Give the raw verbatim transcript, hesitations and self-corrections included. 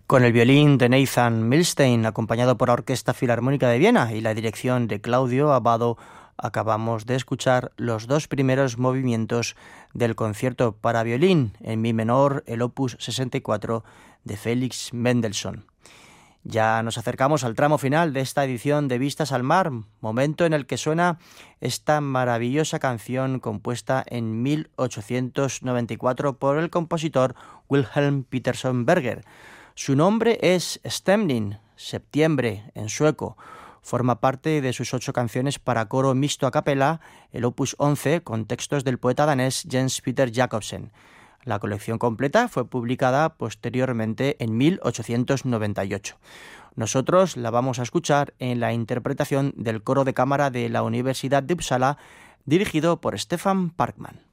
Con el violín de Nathan Milstein, acompañado por la Orquesta Filarmónica de Viena y la dirección de Claudio Abbado, acabamos de escuchar los dos primeros movimientos del concierto para violín en mi menor, el opus sesenta y cuatro de Félix Mendelssohn. Ya nos acercamos al tramo final de esta edición de Vistas al Mar, momento en el que suena esta maravillosa canción compuesta en mil ochocientos noventa y cuatro por el compositor Wilhelm Peterson Berger. Su nombre es Stämning, septiembre en sueco. Forma parte de sus ocho canciones para coro mixto a capella, el opus once, con textos del poeta danés Jens Peter Jacobsen. La colección completa fue publicada posteriormente en mil ochocientos noventa y ocho. Nosotros la vamos a escuchar en la interpretación del coro de cámara de la Universidad de Uppsala, dirigido por Stefan Parkman.